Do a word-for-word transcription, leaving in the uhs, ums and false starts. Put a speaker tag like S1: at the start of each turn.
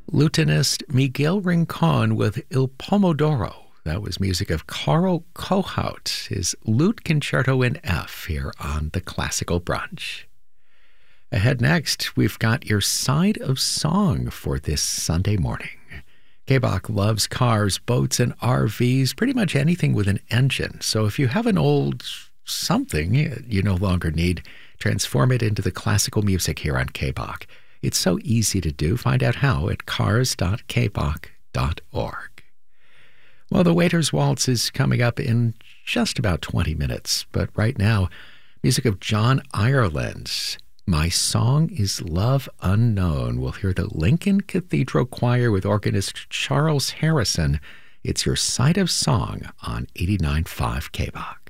S1: Lutenist Miguel Rincon with Il Pomodoro. That was music of Carl Kohaut, his Lute Concerto in F here on the Classical Brunch. Ahead next, we've got your Side of Song for this Sunday morning. K B O C loves cars, boats, and R Vs, pretty much anything with an engine. So if you have an old something you no longer need, transform it into the classical music here on K B O C. It's so easy to do. Find out how at cars dot k b o c dot org. Well, the Waiters Waltz is coming up in just about twenty minutes, but right now, music of John Ireland. My Song is Love Unknown. We'll hear the Lincoln Cathedral Choir with organist Charles Harrison. It's your Side of Song on eighty-nine point five K B O C.